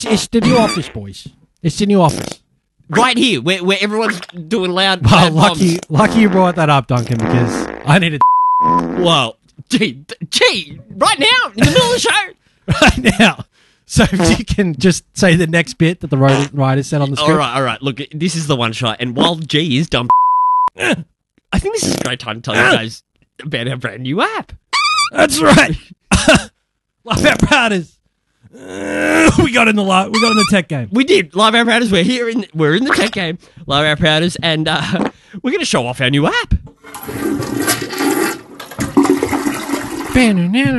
It's the new office, boys. It's the new office. Right here, where everyone's doing loud. Well, loud bombs. lucky you brought that up, Duncan, because I needed Whoa. Gee, right now, in the middle of the show. right now. So if you can just say the next bit that the writer said on the script. All right. Look, this is the one shot. And while G is dumb, I think this is a great time to tell you guys about our brand new app. That's right. Love our Prouders. We got in the tech game. We did. Love Our Prouders. We're in the tech game. Love Our Prouders. And we're going to show off our new app. Hey,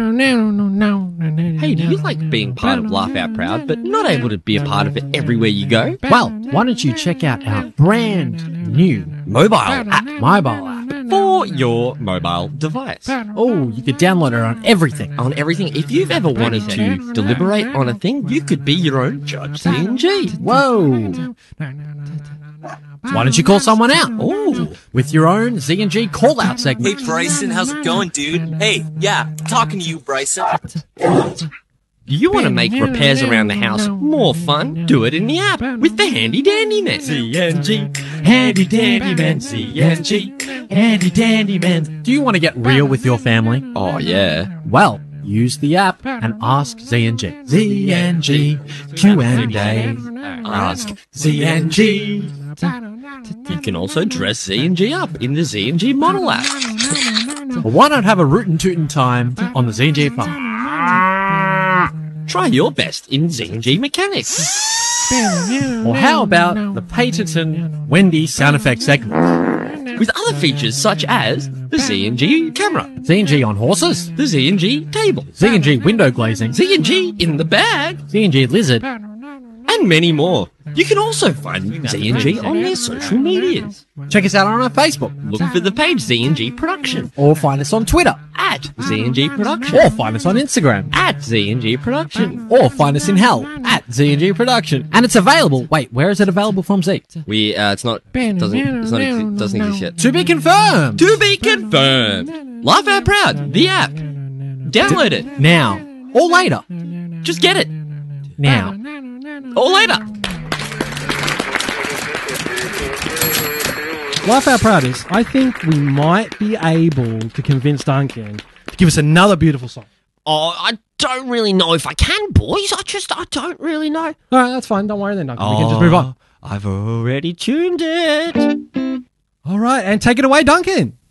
do you like being part of Laugh Out Proud, but not able to be a part of it everywhere you go? Well, why don't you check out our brand new Mobile app mobile app? for your mobile device. Oh, you could download it on everything. On everything. If you've ever wanted to deliberate on a thing, you could be your own Judge C&G. Whoa. Why don't you call someone out? Ooh. With your own Z&G call-out segment. Hey, Bryson, how's it going, dude? Hey, yeah, talking to you, Bryson. Do you want to make repairs around the house more fun? Do it in the app with the Handy Dandy Man. Z&G, Handy Dandy Man, Z&G, Handy Dandy Man. Do you want to get real with your family? Oh, yeah. Well, use the app and ask Z&G. Z&G, Q&A, ask Z&G. You can also dress Z&G up in the Z&G model app. Well, why not have a rootin' tootin' time on the Z&G farm? Try your best in Z&G Mechanics. Or how about the patented Wendy sound effect segment? With other features such as the Z&G camera, Z&G on horses, the Z&G table, Z&G window glazing, Z&G in the bag, Z&G lizard, and many more. You can also find Z&G on their social medias. Check us out on our Facebook. Look for the page Z&G Production Or find us on Twitter. at Z&G Production Or find us on Instagram. at Z&G Production. Or find us in hell at Z&G Production. And it's available. Wait, where is it available from, Z? Doesn't exist yet. To be confirmed. To be confirmed. Laugh Out Proud, the app. Download it. Now. Or later. Just get it. Now. Or later. Laugh Out Prouders, I think we might be able to convince Duncan to give us another beautiful song. Oh, I don't really know if I can, boys. I don't really know. All right, that's fine. Don't worry then, Duncan. We can just move on. I've already tuned it. All right, and take it away, Duncan.